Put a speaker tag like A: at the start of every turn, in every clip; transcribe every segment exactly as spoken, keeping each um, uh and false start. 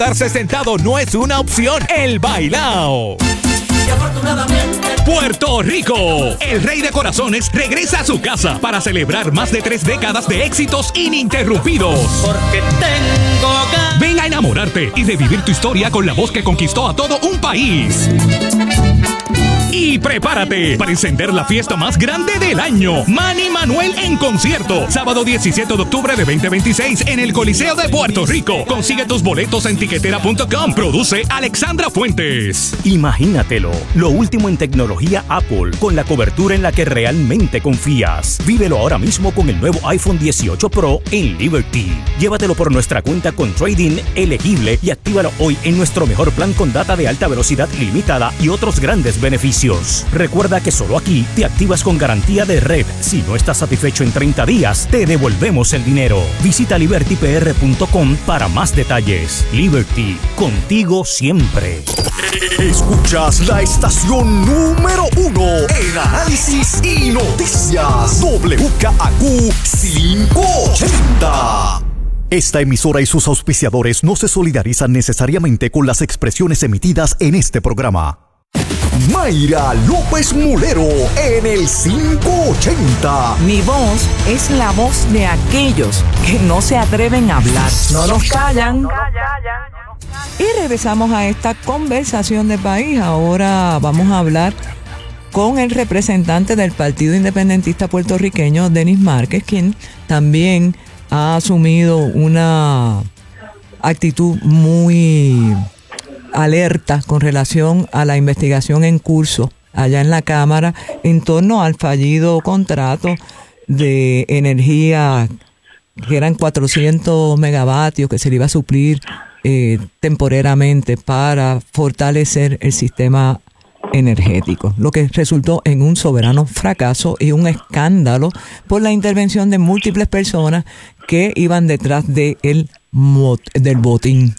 A: Darse sentado no es una opción. El bailao.
B: Y afortunadamente
A: Puerto Rico, el rey de corazones regresa a su casa para celebrar más de tres décadas de éxitos ininterrumpidos.
B: porque tengo ganas.
A: Ven a enamorarte y revivir tu historia con la voz que conquistó a todo un país. Y prepárate para encender la fiesta más grande del año. Manny Manuel en concierto. Sábado diecisiete de octubre de veinte veintiséis en el Coliseo de Puerto Rico. Consigue tus boletos en tiquetera punto com. Produce Alexandra Fuentes.
C: Imagínatelo, lo último en tecnología Apple, con la cobertura en la que realmente confías. Vívelo ahora mismo con el nuevo iPhone dieciocho Pro en Liberty. Llévatelo por nuestra cuenta con trading elegible y actívalo hoy en nuestro mejor plan con data de alta velocidad ilimitada y otros grandes beneficios. Recuerda que solo aquí te activas con garantía de red. Si no estás satisfecho en treinta días, te devolvemos el dinero. Visita liberty p r punto com para más detalles. Liberty, contigo siempre.
D: Escuchas la estación número uno en análisis y noticias. W K A Q quinientos ochenta. Esta emisora y sus auspiciadores no se solidarizan necesariamente con las expresiones emitidas en este programa. Mayra López Mulero en el quinientos ochenta.
E: Mi voz es la voz de aquellos que no se atreven a hablar. No nos callan. Y regresamos a esta conversación de país. Ahora vamos a hablar con el representante del Partido Independentista Puertorriqueño, Denis Márquez, quien también ha asumido una actitud muy alerta con relación a la investigación en curso allá en la Cámara en torno al fallido contrato de energía que eran cuatrocientos megavatios que se le iba a suplir eh, temporariamente para fortalecer el sistema energético, lo que resultó en un soberano fracaso y un escándalo por la intervención de múltiples personas que iban detrás de el mot, del botín.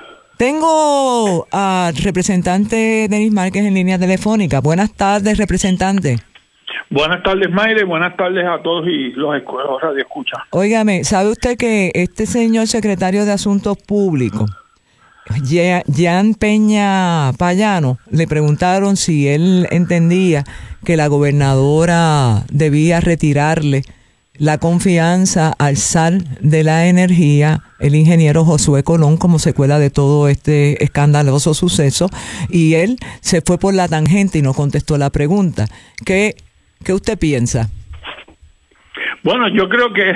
E: Tengo al representante Denis Márquez en línea telefónica. Buenas tardes, representante.
F: Buenas tardes, Mayre. Buenas tardes a todos y los, los radioescuchas.
E: Óigame, ¿sabe usted que este señor secretario de Asuntos Públicos, Jean Peña Payano, le preguntaron si él entendía que la gobernadora debía retirarle la confianza al zar de la energía, el ingeniero Josué Colón, como secuela de todo este escandaloso suceso, y él se fue por la tangente y no contestó la pregunta? ¿Qué, qué usted piensa?
F: Bueno, yo creo que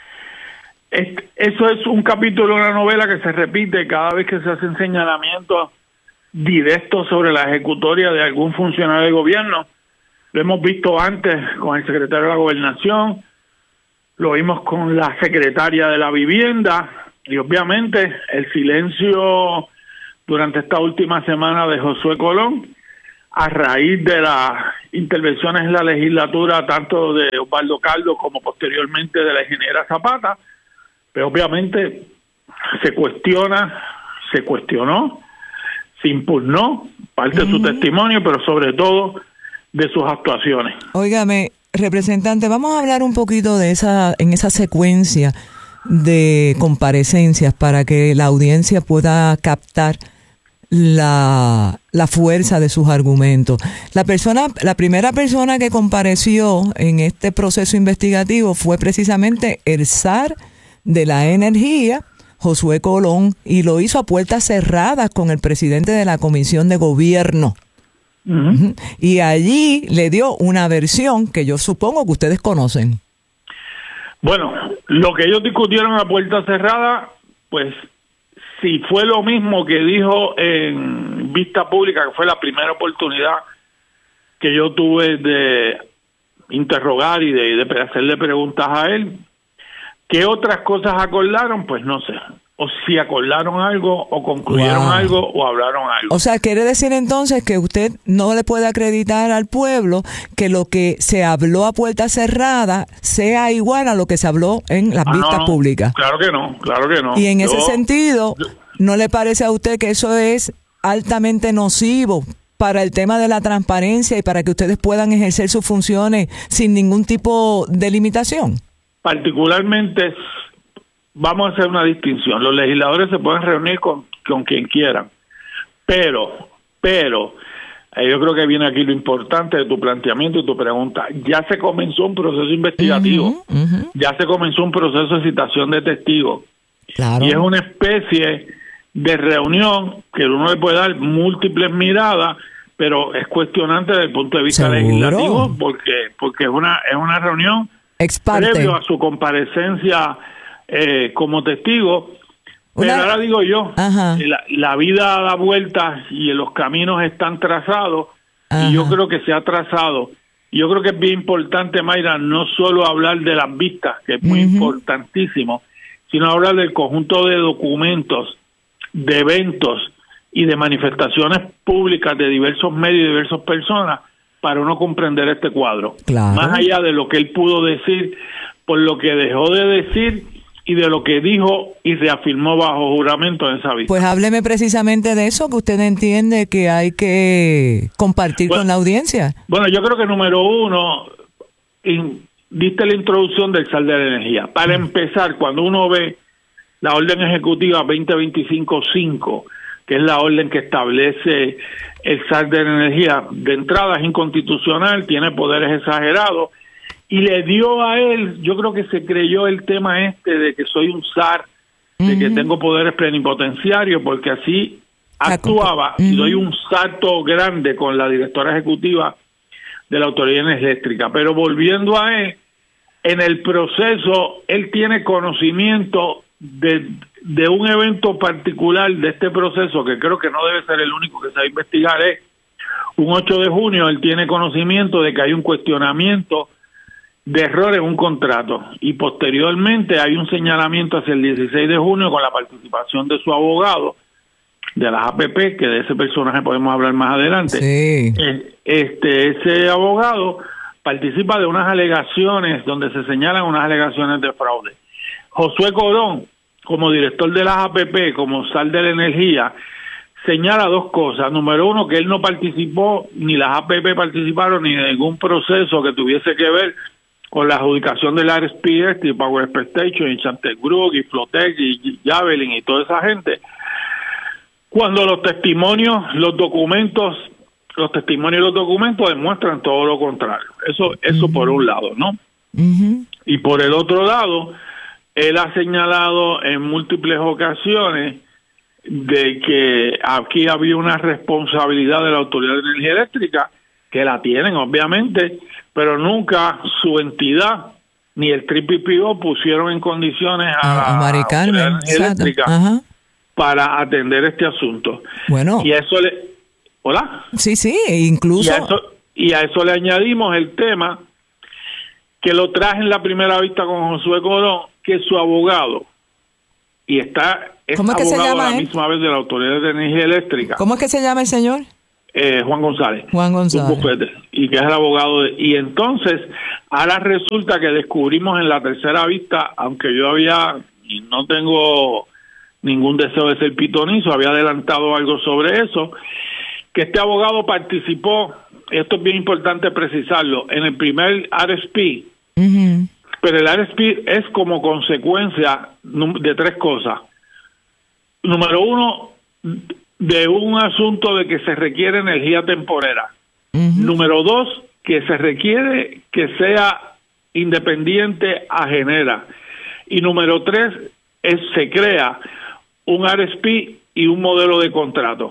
F: es, eso es un capítulo de una novela que se repite cada vez que se hacen señalamientos directos sobre la ejecutoria de algún funcionario del gobierno. Lo hemos visto antes con el secretario de la Gobernación, lo vimos con la secretaria de la Vivienda y obviamente el silencio durante esta última semana de Josué Colón a raíz de las intervenciones en la legislatura tanto de Osvaldo Caldo como posteriormente de la ingeniera Zapata, pero obviamente se cuestiona, se cuestionó, se impugnó parte uh-huh. de su testimonio, pero sobre todo de sus actuaciones.
E: Óigame, representante, vamos a hablar un poquito de esa, en esa secuencia de comparecencias para que la audiencia pueda captar la, la fuerza de sus argumentos. La persona, la primera persona que compareció en este proceso investigativo fue precisamente el zar de la energía, Josué Colón, y lo hizo a puertas cerradas con el presidente de la Comisión de Gobierno. Uh-huh. Y allí le dio una versión que yo supongo que ustedes conocen.
F: Bueno, lo que ellos discutieron a puerta cerrada, pues si fue lo mismo que dijo en vista pública, que fue la primera oportunidad que yo tuve de interrogar y de, de hacerle preguntas a él, ¿qué otras cosas acordaron? Pues no sé. O si acordaron algo, o concluyeron wow. algo, o hablaron algo.
E: O sea, quiere decir entonces que usted no le puede acreditar al pueblo que lo que se habló a puerta cerrada sea igual a lo que se habló en las ah, vistas
F: no, no.
E: públicas.
F: Claro que no, claro que no.
E: Y en yo, ese sentido,
F: yo,
E: ¿no le parece a usted que eso es altamente nocivo para el tema de la transparencia y para que ustedes puedan ejercer sus funciones sin ningún tipo de limitación?
F: Particularmente, vamos a hacer una distinción. Los legisladores se pueden reunir con con quien quieran. Pero, pero, eh, yo creo que viene aquí lo importante de tu planteamiento y tu pregunta. Ya se comenzó un proceso investigativo,
E: Uh-huh, uh-huh.
F: ya se comenzó un proceso de citación de testigos.
E: Claro.
F: Y es una especie de reunión que uno le puede dar múltiples miradas, pero es cuestionante desde el punto de vista
E: ¿Seguro?
F: legislativo, porque porque es una es una reunión
E: Ex parte.
F: previo a su comparecencia eh, como testigo. Pero
E: Una-
F: ahora digo yo,
E: Ajá.
F: la, la vida da vueltas y los caminos están trazados,
E: Ajá.
F: y yo creo que se ha trazado. Yo creo que es bien importante, Mayra, no solo hablar de las vistas, que es muy
E: Ujú.
F: importantísimo, sino hablar del conjunto de documentos, de eventos y de manifestaciones públicas de diversos medios y diversas personas para uno comprender este cuadro.
E: Claro.
F: Más allá de lo que él pudo decir, por lo que dejó de decir y de lo que dijo y reafirmó bajo juramento en esa vista.
E: Pues hábleme precisamente de eso, que usted entiende que hay que compartir
F: Bueno,
E: con la audiencia.
F: Bueno, yo creo que número uno, in- diste la introducción del S A R de la energía. Para empezar, cuando uno ve la orden ejecutiva veinte veinticinco cinco, que es la orden que establece el S A R de la energía, de entrada es inconstitucional, tiene poderes exagerados, y le dio a él, yo creo que se creyó el tema este de que soy un S A R, de que
E: Ujú.
F: tengo poderes plenipotenciarios, porque así
E: Ah,
F: actuaba,
E: ujú.
F: y doy un salto grande con la directora ejecutiva de la Autoridad Eléctrica. Pero volviendo a él, en el proceso, él tiene conocimiento de, de un evento particular de este proceso, que creo que no debe ser el único que se va a investigar, es un ocho de junio, él tiene conocimiento de que hay un cuestionamiento de error en un contrato, y posteriormente hay un señalamiento hacia el dieciséis de junio con la participación de su abogado, de las A P P, que de ese personaje podemos hablar más adelante.
E: Sí.
F: Eh, Este, ese abogado participa de unas alegaciones donde se señalan unas alegaciones de fraude. Josué Corón, como director de las A P P, como S A R de la energía, señala dos cosas. Número uno, que él no participó, ni las A P P participaron, ni en ningún proceso que tuviese que ver con la adjudicación del R S P este, y Power Expectation, y Chantegroup, y Flotec, y Javelin, y toda esa gente. Cuando los testimonios, los documentos, los testimonios y los documentos demuestran todo lo contrario. Eso, eso uh-huh. por un lado, ¿no?
E: Uh-huh.
F: Y por el otro lado, él ha señalado en múltiples ocasiones de que aquí había una responsabilidad de la Autoridad de Energía Eléctrica, que la tienen obviamente, pero nunca su entidad ni el Triple P O pusieron en condiciones a,
E: a, a Mari Carmen,
F: la Autoridad de Energía Eléctrica
E: Ajá.
F: para atender este asunto.
E: Bueno.
F: Y a eso le... ¿Hola?
E: Sí, sí, incluso...
F: Y a eso, y a eso le añadimos el tema que lo traje en la primera vista con Josué Corón, que su abogado, y está es
E: ¿Cómo es que
F: abogado
E: se llama
F: a la
E: él?
F: misma vez de la Autoridad de Energía Eléctrica.
E: ¿Cómo es que se llama el señor?
F: Eh, Juan González.
E: Juan González.
F: Bufete, y que es el abogado de... Y entonces, ahora resulta que descubrimos en la tercera vista, aunque yo había, y no tengo ningún deseo de ser pitonizo, había adelantado algo sobre eso, que este abogado participó, esto es bien importante precisarlo, en el primer R S P,
E: Uh-huh.
F: pero el R S P es como consecuencia de tres cosas. Número uno, de un asunto de que se requiere energía temporera.
E: Uh-huh.
F: Número dos, que se requiere que sea independiente a Genera. Y número tres, es, se crea un R S P y un modelo de contrato.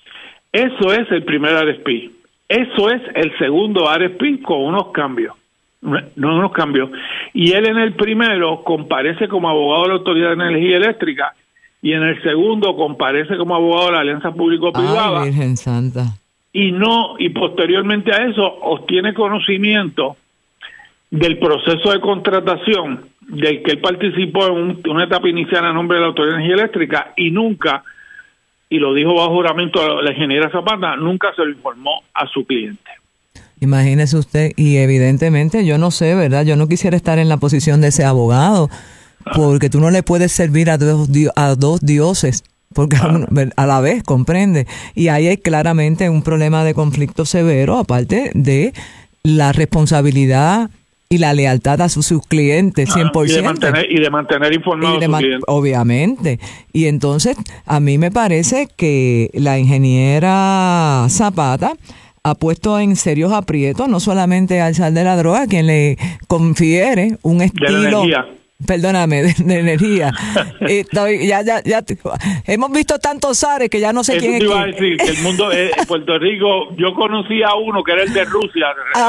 F: Eso es el primer R S P. Eso es el segundo R S P con unos cambios. No unos cambios. Y él en el primero comparece como abogado de la Autoridad de Energía Eléctrica y en el segundo comparece como abogado de la Alianza Público-Privada.
E: Ay, Virgen Santa.
F: Y no, y posteriormente a eso obtiene conocimiento del proceso de contratación del que él participó en un, una etapa inicial a nombre de la Autoridad de Energía Eléctrica y nunca, y lo dijo bajo juramento la ingeniera Zapata, nunca se lo informó a su cliente.
E: Imagínese usted, y evidentemente yo no sé, ¿verdad? Yo no quisiera estar en la posición de ese abogado, porque tú no le puedes servir a dos, a dos dioses, porque a, uno, a la vez, comprende. Y ahí hay claramente un problema de conflicto severo, aparte de la responsabilidad y la lealtad a sus, sus clientes, cien por ciento.
F: Y de mantener, y de mantener informados a sus clientes.
E: Obviamente. Y entonces, a mí me parece que la ingeniera Zapata ha puesto en serios aprietos, no solamente al Sal de la Droga, quien le confiere un estilo...
F: De la energía.
E: Perdóname, de, de energía. Estoy, ya, ya, ya, hemos visto tantos SARES que ya no sé
F: Eso
E: quién
F: te
E: es
F: iba
E: quién.
F: a decir, que el mundo de Puerto Rico, yo conocí a uno que era el de Rusia,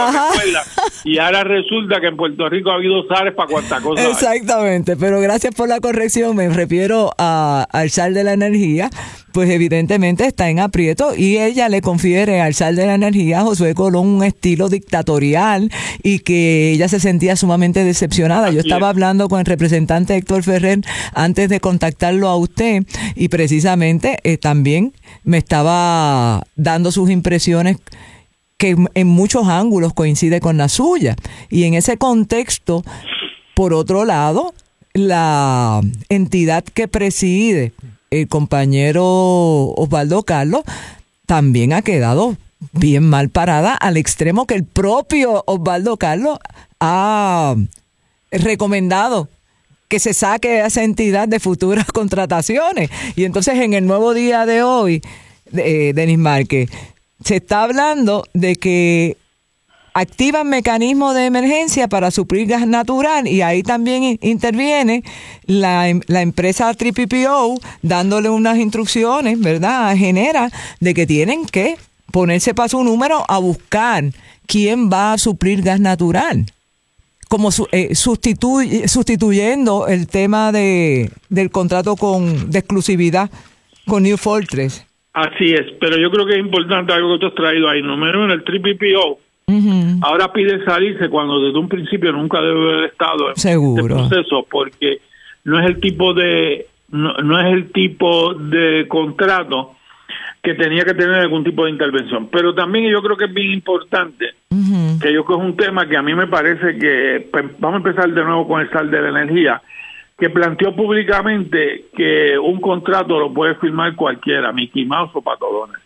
F: y ahora resulta que en Puerto Rico ha habido SARES para cuantas cosas.
E: Exactamente, pero gracias por la corrección, me refiero a, al Sal de la Energía, pues evidentemente está en aprieto y ella le confiere al Sal de la Energía a Josué Colón un estilo dictatorial y que ella se sentía sumamente decepcionada. Yo estaba hablando con el representante Héctor Ferrer antes de contactarlo a usted y precisamente eh, también me estaba dando sus impresiones que en muchos ángulos coincide con la suya. Y en ese contexto, por otro lado, la entidad que preside el compañero Osvaldo Carlos también ha quedado bien mal parada, al extremo que el propio Osvaldo Carlos ha recomendado que se saque a esa entidad de futuras contrataciones. Y entonces en el Nuevo Día de hoy, eh, Denis Márquez, se está hablando de que activan mecanismos de emergencia para suplir gas natural y ahí también interviene la, la empresa P P P O dándole unas instrucciones, ¿verdad?, a Genera, de que tienen que ponerse para su número a buscar quién va a suplir gas natural, como su, eh, sustitu- sustituyendo el tema de del contrato con de exclusividad con New Fortress.
F: Así es, pero yo creo que es importante algo que tú has traído ahí. Número uno, el P P P O uh-huh. ahora pide salirse cuando desde un principio nunca debe haber estado en
E: Seguro.
F: este proceso, porque no es el tipo de no, no es el tipo de contrato que tenía que tener algún tipo de intervención. Pero también yo creo que es bien importante, uh-huh. que yo creo que es un tema que a mí me parece que, pues, vamos a empezar de nuevo con el Sal de la Energía, que planteó públicamente que un contrato lo puede firmar cualquiera, Mickey Mouse o Pato Donald.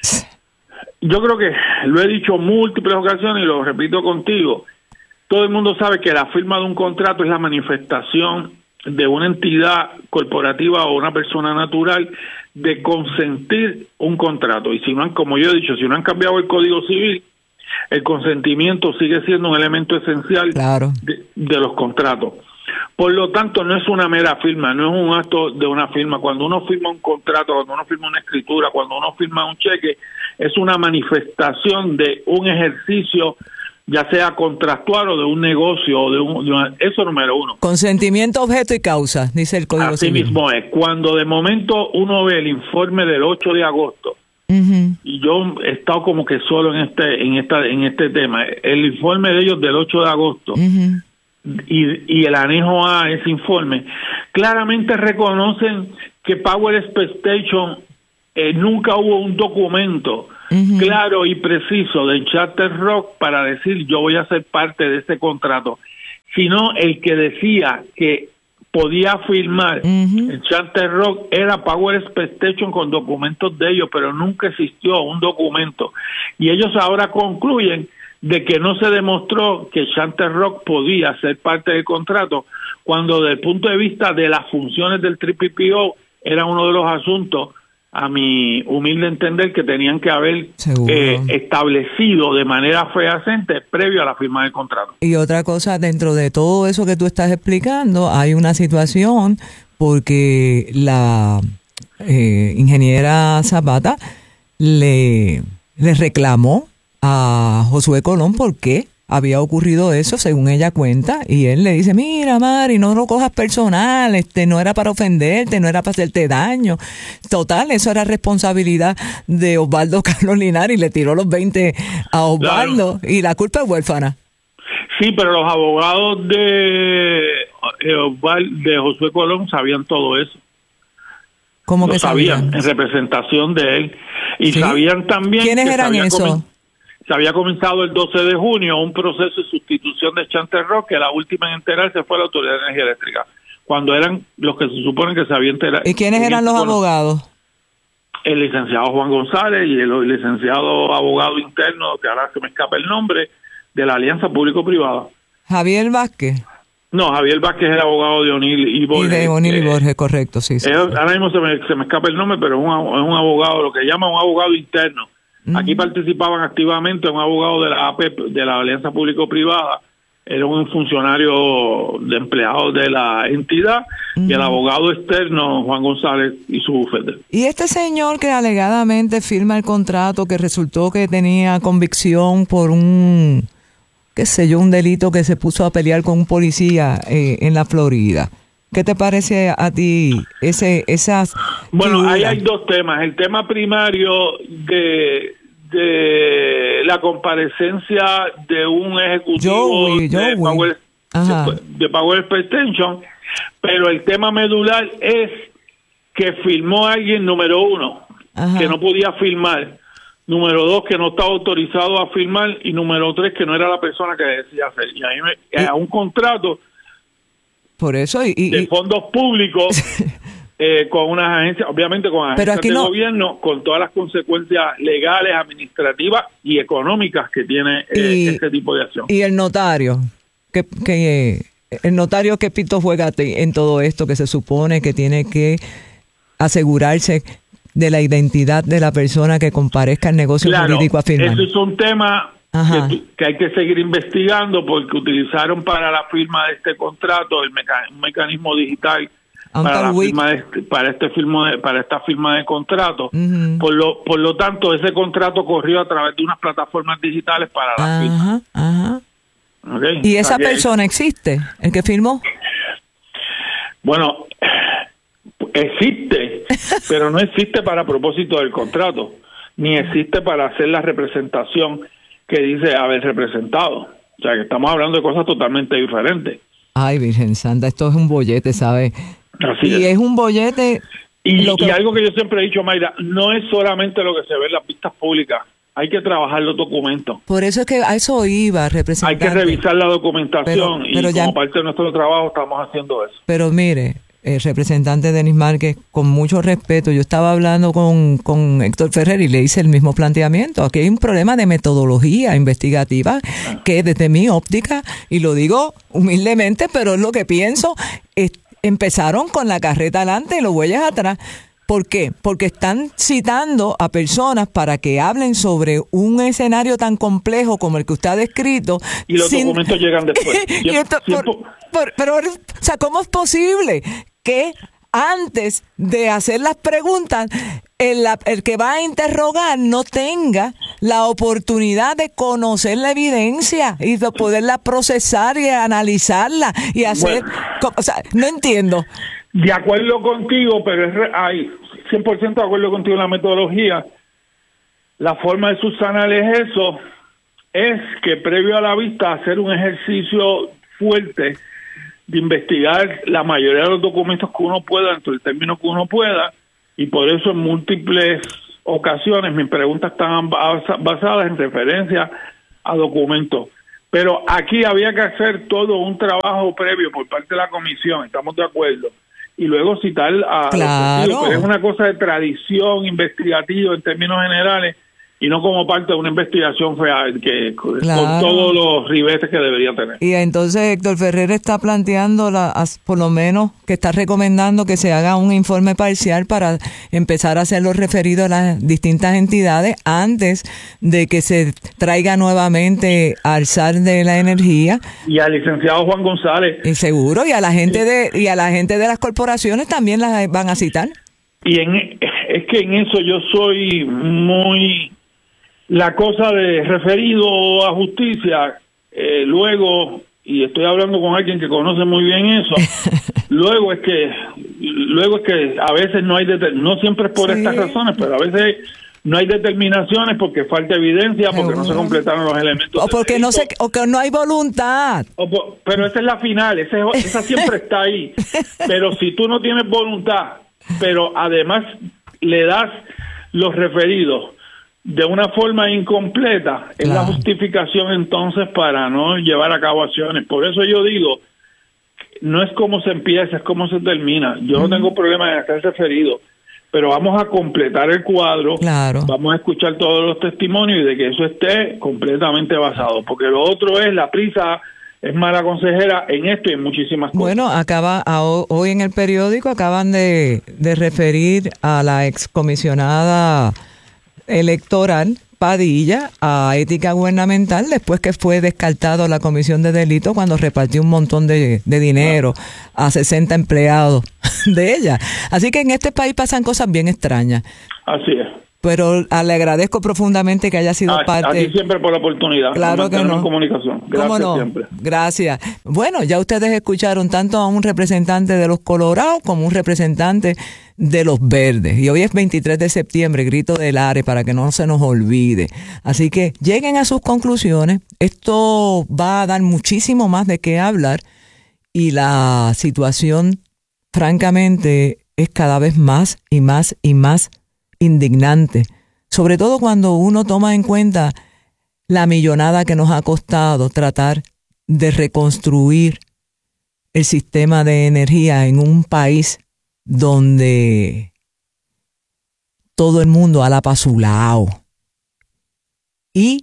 F: Yo creo que lo he dicho múltiples ocasiones y lo repito contigo. Todo el mundo sabe que la firma de un contrato es la manifestación de una entidad corporativa o una persona natural de consentir un contrato. Y si no han, como yo he dicho, si no han cambiado el Código Civil, el consentimiento sigue siendo un elemento esencial
E: claro.
F: de, de los contratos. Por lo tanto, no es una mera firma, no es un acto de una firma. Cuando uno firma un contrato, cuando uno firma una escritura, cuando uno firma un cheque, es una manifestación de un ejercicio, ya sea contractual o de un negocio, o de un, de una, eso número uno.
E: Consentimiento, objeto y causa, dice el Código
F: Así
E: Civil.
F: mismo es. Cuando de momento uno ve el informe del ocho de agosto, uh-huh. y yo he estado como que solo en este, en esta, en este tema, el informe de ellos del ocho de agosto, uh-huh. y, y el anejo a ese informe, claramente reconocen que Power Expectation eh, nunca hubo un documento uh-huh. claro y preciso de Charter Rock para decir yo voy a ser parte de ese contrato, sino el que decía que podía firmar uh-huh. el Charter Rock era Power Expectation con documentos de ellos, pero nunca existió un documento. Y ellos ahora concluyen de que no se demostró que Charter Rock podía ser parte del contrato, cuando desde el punto de vista de las funciones del P P P O era uno de los asuntos, a mi humilde entender, que tenían que haber eh, establecido de manera fehaciente previo a la firma del contrato.
E: Y otra cosa, dentro de todo eso que tú estás explicando, hay una situación porque la eh, ingeniera Zapata le, le reclamó a Josué Colón por qué había ocurrido eso, según ella cuenta, y él le dice, mira, Mari, no lo cojas personal, este no era para ofenderte, no era para hacerte daño. Total, eso era responsabilidad de Osvaldo Carlos Linares y le tiró los veinte a Osvaldo, claro. Y la culpa es huérfana.
F: Sí, pero los abogados de, de Josué Colón sabían todo eso.
E: ¿Cómo
F: lo
E: que sabían?
F: sabían? En representación de él. Y
E: ¿Sí?
F: sabían también...
E: ¿Quiénes
F: que
E: eran esos?
F: Se había comenzado el doce de junio un proceso de sustitución de Charter Rock, que la última en enterarse fue la Autoridad de Energía Eléctrica, cuando eran los que se supone que se habían enterado.
E: ¿Y quiénes eran los abogados?
F: El licenciado Juan González y el licenciado abogado interno, que ahora se me escapa el nombre, de la Alianza Público-Privada.
E: Javier Vázquez.
F: No, Javier Vázquez es el abogado de O'Neill y Borges.
E: Y de O'Neill y
F: eh,
E: Borges, correcto, sí. sí,
F: es,
E: sí.
F: Ahora mismo se me, se me escapa el nombre, pero es un, es un abogado, lo que llaman un abogado interno. Uh-huh. Aquí participaban activamente un abogado de la A P, de la Alianza Público-Privada, era un funcionario de empleados de la entidad, uh-huh. y el abogado externo, Juan González, y su bufete.
E: Y este señor que alegadamente firma el contrato, que resultó que tenía convicción por un, qué sé yo, un delito que se puso a pelear con un policía eh, en la Florida. ¿Qué te parece a ti ese esas
F: Bueno,
E: figuras?
F: ahí hay dos temas. El tema primario de, de la comparecencia de un ejecutivo
E: Joey,
F: de,
E: Joey.
F: Power, de, de Power Extension, pero el tema medular es que firmó alguien, número uno, Ajá. que no podía firmar, número dos, que no estaba autorizado a firmar, y número tres, que no era la persona que decía hacer. Y ahí me, a un contrato
E: por eso y, y,
F: de fondos públicos eh, con unas agencias, obviamente con agencias de no, gobierno, con todas las consecuencias legales, administrativas y económicas que tiene eh, y, este tipo de acción.
E: Y el notario, que, que el notario que pito juega en todo esto, que se supone que tiene que asegurarse de la identidad de la persona que comparezca al negocio
F: claro,
E: jurídico a firmar.
F: Eso es un tema que, que hay que seguir investigando, porque utilizaron para la firma de este contrato el meca- un mecanismo digital para la firma de este, para este firma de, para esta firma de contrato. Uh-huh. Por lo por lo tanto, ese contrato corrió a través de unas plataformas digitales para la
E: ajá,
F: firma.
E: Ajá.
F: Okay.
E: ¿Y esa
F: okay.
E: persona existe, el que firmó?
F: Bueno, existe, pero no existe para propósito del contrato, ni existe para hacer la representación que dice haber representado. O sea, que estamos hablando de cosas totalmente diferentes.
E: Ay, Virgen Santa, esto es un bollete, ¿sabes?
F: Así
E: y
F: es.
E: es un bollete...
F: Y,
E: lo que...
F: y algo que yo siempre he dicho, Mayra, no es solamente lo que se ve en las vistas públicas, hay que trabajar los documentos.
E: Por eso es que a eso iba, representante.
F: Hay que revisar la documentación, pero, pero y ya... como parte de nuestro trabajo estamos haciendo eso.
E: Pero mire... el representante Denis Márquez, con mucho respeto, yo estaba hablando con, con Héctor Ferrer y le hice el mismo planteamiento. Aquí hay un problema de metodología investigativa que desde mi óptica, y lo digo humildemente, pero es lo que pienso, es, empezaron con la carreta adelante y los bueyes atrás. ¿Por qué? Porque están citando a personas para que hablen sobre un escenario tan complejo como el que usted ha descrito.
F: Y los sin... documentos llegan después.
E: y esto, por, por, pero, o sea, ¿cómo es posible que antes de hacer las preguntas, el, el que va a interrogar no tenga la oportunidad de conocer la evidencia y de poderla procesar y analizarla y hacer... Bueno, o sea, no entiendo.
F: De acuerdo contigo, pero es re, hay cien por ciento de acuerdo contigo en la metodología. La forma de subsanar es eso, es que previo a la vista hacer un ejercicio fuerte de investigar la mayoría de los documentos que uno pueda, dentro del término que uno pueda, y por eso en múltiples ocasiones mis preguntas estaban basadas en referencia a documentos. Pero aquí había que hacer todo un trabajo previo por parte de la comisión, estamos de acuerdo, y luego citar a
E: claro.
F: los testigos, pero es una cosa de tradición investigativa en términos generales, y no como parte de una investigación real que claro. con todos los ribetes que debería tener.
E: Y entonces Héctor Ferrer está planteando, la, por lo menos, que está recomendando que se haga un informe parcial para empezar a hacer los referidos a las distintas entidades antes de que se traiga nuevamente al zar de la energía.
F: Y al licenciado Juan González.
E: Y seguro, y a la gente de y a la gente de las corporaciones también las van a citar.
F: Y en, es que en eso yo soy muy... La cosa de referido a justicia, eh, luego, y estoy hablando con alguien que conoce muy bien eso, luego es que luego es que a veces no hay, det- no siempre es por sí. estas razones, pero a veces no hay determinaciones porque falta evidencia, porque no se completaron los elementos.
E: O porque no se, o que no hay voluntad.
F: O por, pero esa es la final, esa, es, esa siempre está ahí. Pero si tú no tienes voluntad, pero además le das los referidos de una forma incompleta, es claro. la justificación entonces para no llevar a cabo acciones. Por eso yo digo, no es cómo se empieza, es cómo se termina. Yo mm. no tengo problema en hacer referido, pero vamos a completar el cuadro,
E: claro.
F: vamos a escuchar todos los testimonios y de que eso esté completamente basado, porque lo otro es la prisa es mala consejera en esto y en muchísimas cosas.
E: Bueno, acaba a, hoy en el periódico acaban de, de referir a la excomisionada electoral Padilla a ética gubernamental después que fue descartado la comisión de delito cuando repartió un montón de, de dinero a sesenta empleados de ella. Así que en este país pasan cosas bien extrañas.
F: Así es.
E: Pero a, le agradezco profundamente que haya sido
F: a,
E: parte.
F: A ti siempre por la oportunidad.
E: Claro que no.
F: En comunicación. Gracias.
E: ¿Cómo no?
F: Siempre.
E: Gracias. Bueno, ya ustedes escucharon tanto a un representante de los Colorados como un representante de los Verdes. Y hoy es veintitrés de septiembre, grito del ARE, para que no se nos olvide. Así que lleguen a sus conclusiones. Esto va a dar muchísimo más de qué hablar y la situación, francamente, es cada vez más y más y más indignante, sobre todo cuando uno toma en cuenta la millonada que nos ha costado tratar de reconstruir el sistema de energía en un país donde todo el mundo alapa a su lado y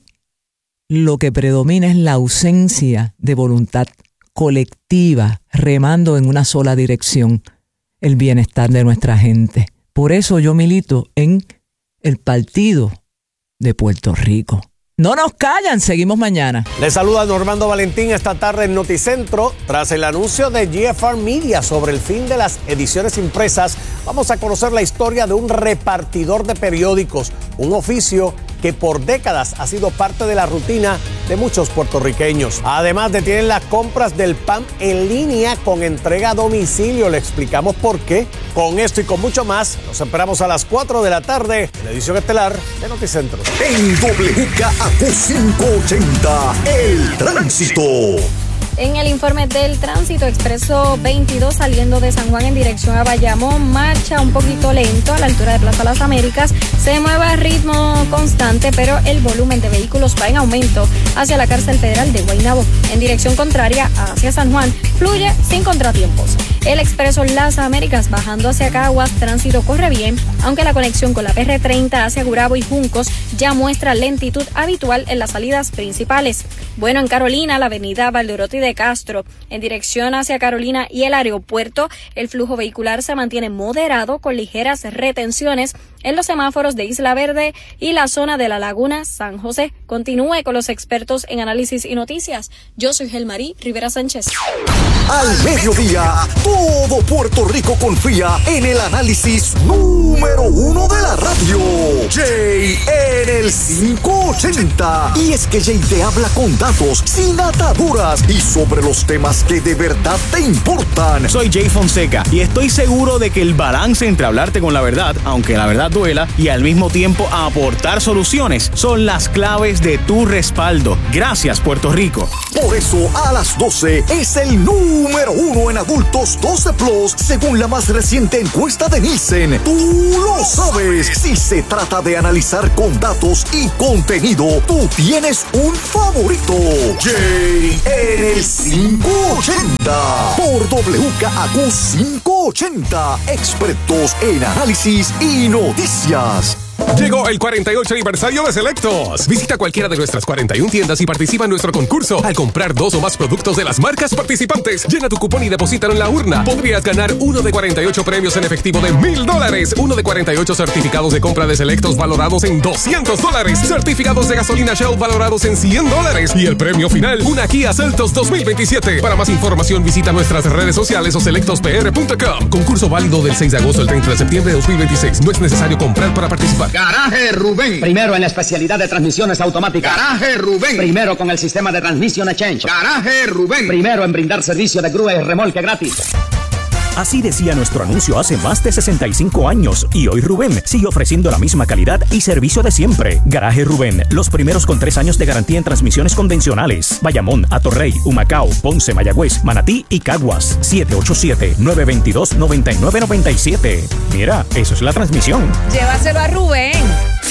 E: lo que predomina es la ausencia de voluntad colectiva remando en una sola dirección, el bienestar de nuestra gente. Por eso yo milito en el Partido de Puerto Rico. No nos callan, seguimos mañana.
G: Les saluda Normando Valentín esta tarde en Noticentro. Tras el anuncio de G F R Media sobre el fin de las ediciones impresas, vamos a conocer la historia de un repartidor de periódicos, un oficio que por décadas ha sido parte de la rutina de muchos puertorriqueños. Además, detienen las compras del P A M en línea con entrega a domicilio. Le explicamos por qué. Con esto y con mucho más, nos esperamos a las cuatro de la tarde en la edición estelar de Noticentro.
D: En W K A Q quinientos ochenta, El Tránsito.
H: En el informe del tránsito, Expreso veintidós saliendo de San Juan en dirección a Bayamón, marcha un poquito lento a la altura de Plaza Las Américas, se mueve a ritmo constante, pero el volumen de vehículos va en aumento hacia la cárcel federal de Guaynabo. En dirección contraria hacia San Juan, fluye sin contratiempos. El Expreso Las Américas bajando hacia Caguas, tránsito corre bien, aunque la conexión con la P R treinta hacia Gurabo y Juncos ya muestra lentitud habitual en las salidas principales. Bueno, en Carolina, la avenida Valderotti de Castro, en dirección hacia Carolina y el aeropuerto, el flujo vehicular se mantiene moderado con ligeras retenciones en los semáforos de Isla Verde y la zona de la Laguna San José. Continúe con los expertos en análisis y noticias. Yo soy Gelmarí Rivera Sánchez.
D: Al mediodía, todo Puerto Rico confía en el análisis número uno de la radio. Jay en el quinientos ochenta. Y es que Jay te habla con datos, sin ataduras y sobre los temas que de verdad te importan.
I: Soy Jay Fonseca y estoy seguro de que el balance entre hablarte con la verdad, aunque la verdad duela, y al mismo tiempo aportar soluciones son las claves de tu respaldo. Gracias, Puerto Rico.
D: Por eso a las doce es el número uno en adultos doce plus, según la más reciente encuesta de Nielsen. Tú lo sabes. Si se trata de analizar con datos y contenido, tú tienes un favorito. Jay en el quinientos ochenta. Por W K A Q quinientos ochenta. Expertos en análisis y noticias.
J: Llegó el cuarenta y ocho aniversario de Selectos. Visita cualquiera de nuestras cuarenta y una tiendas y participa en nuestro concurso. Al comprar dos o más productos de las marcas participantes, llena tu cupón y deposítalo en la urna. Podrías ganar uno de cuarenta y ocho premios en efectivo de mil dólares, uno de cuarenta y ocho certificados de compra de Selectos valorados en doscientos dólares, certificados de gasolina Shell valorados en cien dólares y el premio final, una Kia Seltos dos mil veintisiete. Para más información visita nuestras redes sociales o selectos p r punto com. Concurso válido del seis de agosto al treinta de septiembre de dos mil veintiséis. No es necesario comprar para participar.
K: Garaje Rubén. Primero en la especialidad de transmisiones automáticas. Garaje Rubén. Primero con el sistema de Transmission Exchange. Garaje Rubén. Primero en brindar servicio de grúa y remolque gratis.
C: Así decía nuestro anuncio hace más de sesenta y cinco años y hoy Rubén sigue ofreciendo la misma calidad y servicio de siempre. Garaje Rubén, los primeros con tres años de garantía en transmisiones convencionales. Bayamón, Atorrey, Humacao, Ponce, Mayagüez, Manatí y Caguas. siete ocho siete, nueve dos dos, nueve nueve nueve siete. Mira, eso es la transmisión.
E: Llévaselo a Rubén.
A: Si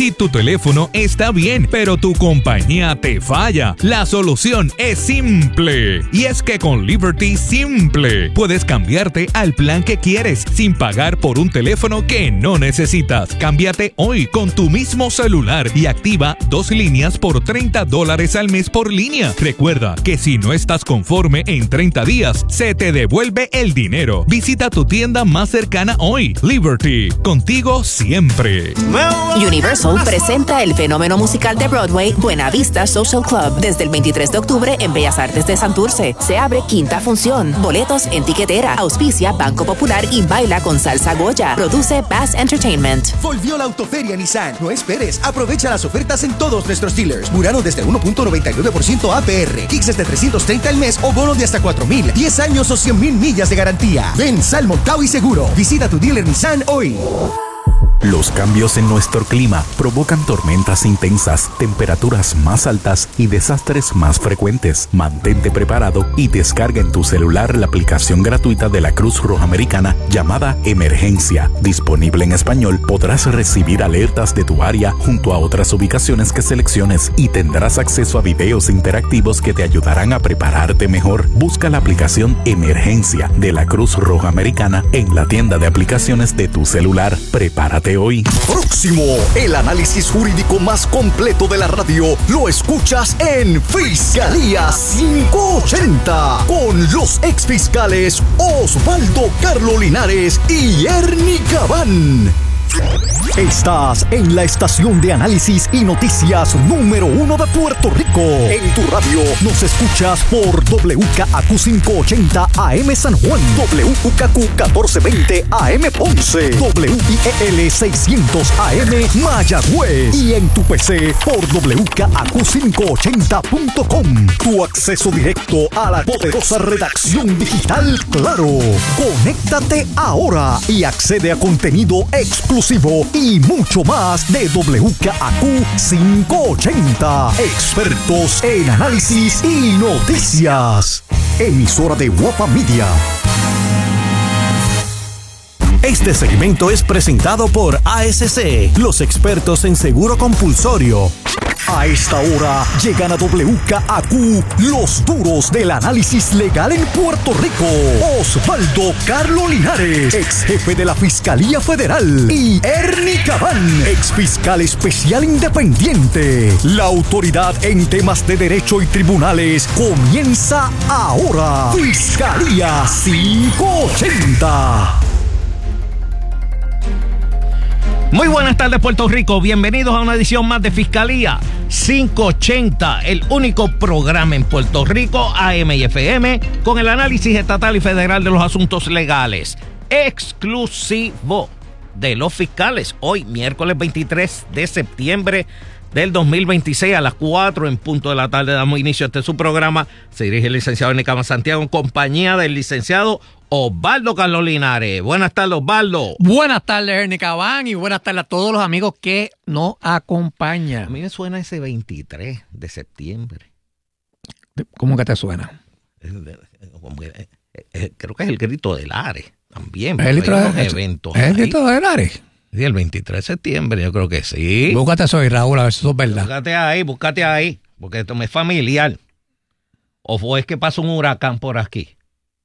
A: Si tu teléfono está bien, pero tu compañía te falla, la solución es simple. Y es que con Liberty Simple puedes cambiarte al plan que quieres sin pagar por un teléfono que no necesitas. Cámbiate hoy con tu mismo celular y activa dos líneas por treinta dólares al mes por línea. Recuerda que si no estás conforme en treinta días, se te devuelve el dinero. Visita tu tienda más cercana hoy. Liberty, contigo siempre.
L: Universal presenta el fenómeno musical de Broadway Buena Vista Social Club desde el veintitrés de octubre en Bellas Artes de Santurce. Se abre quinta función. Boletos en tiquetera. Auspicia Banco Popular y baila con Salsa Goya. Produce Bass Entertainment.
M: Volvió la autoferia Nissan. No esperes. Aprovecha las ofertas en todos nuestros dealers. Murano desde uno punto noventa y nueve por ciento A P R. Kicks desde trescientos treinta al mes o bono de hasta cuatro mil. diez años o cien mil millas de garantía. Ven, sal montado y seguro. Visita tu dealer Nissan hoy.
C: Los cambios en nuestro clima provocan tormentas intensas, temperaturas más altas y desastres más frecuentes. Mantente preparado y descarga en tu celular la aplicación gratuita de la Cruz Roja Americana llamada Emergencia. Disponible en español, podrás recibir alertas de tu área junto a otras ubicaciones que selecciones y tendrás acceso a videos interactivos que te ayudarán a prepararte mejor. Busca la aplicación Emergencia de la Cruz Roja Americana en la tienda de aplicaciones de tu celular. Prepárate hoy.
D: Próximo, el análisis jurídico más completo de la radio lo escuchas en Fiscalía quinientos ochenta con los exfiscales Osvaldo Carlos Linares y Ernie Cabán. Estás en la estación de análisis y noticias número uno de Puerto Rico. En tu radio nos escuchas por W K A Q quinientos ochenta A M San Juan, W K Q catorce veinte A M Ponce, W I E L seiscientos A M Mayagüez y en tu P C por W K A Q quinientos ochenta punto com. Tu acceso directo a la poderosa redacción digital Claro. Conéctate ahora y accede a contenido exclusivo y mucho más de W K A Q quinientos ochenta. Expertos en análisis y noticias. Emisora de Guapa Media.
C: Este segmento es presentado por A S C, los expertos en seguro compulsorio.
D: A esta hora llegan a W K A Q los duros del análisis legal en Puerto Rico. Osvaldo Carlos Linares, ex jefe de la Fiscalía Federal, y Ernie Cabán, ex fiscal especial independiente. La autoridad en temas de derecho y tribunales comienza ahora. Fiscalía quinientos ochenta.
N: Muy buenas tardes, Puerto Rico. Bienvenidos a una edición más de Fiscalía quinientos ochenta, el único programa en Puerto Rico, A M y F M, con el análisis estatal y federal de los asuntos legales, exclusivo de los fiscales. Hoy, miércoles veintitrés de septiembre del dos mil veintiséis, a las cuatro en punto de la tarde, damos inicio a este su programa. Se dirige el licenciado Ernie Cabán Santiago en compañía del licenciado Osvaldo Carlos Linares. Buenas tardes, Osvaldo.
O: Buenas tardes, Ernie Cabán, y buenas tardes a todos los amigos que nos acompañan.
N: A mí me suena ese veintitrés de septiembre.
O: ¿Cómo que te suena?
N: Creo que es el grito del Ares también.
O: ¿El grito de,
N: eventos
O: ¿Es el grito del Ares?
N: Sí, el veintitrés de septiembre, yo creo que sí.
O: Búscate eso ahí, Raúl, a ver si eso es verdad.
N: Búscate ahí, búscate ahí, porque esto me es familiar. ¿O fue es que pasó un huracán por aquí?